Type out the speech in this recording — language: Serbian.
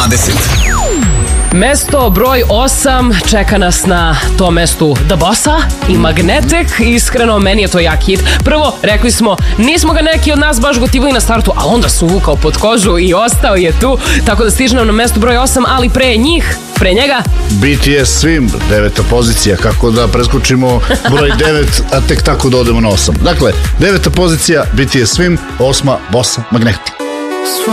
20. Mesto broj 8 čeka nas na tom mestu The Bossa i Magnetic. Iskreno, meni je to jak hit. Prvo, rekli smo, nismo ga neki od nas baš gotivali na startu, ali onda su uvukao pod kožu i ostao je tu. Tako da stiže nam na mesto broj 8, ali pre njega BTS Swim, 9. pozicija, kako da preskočimo broj 9, a tek tako da odemo na 8. Dakle, 9. pozicija BTS Swim, 8. Bossa Magnetic.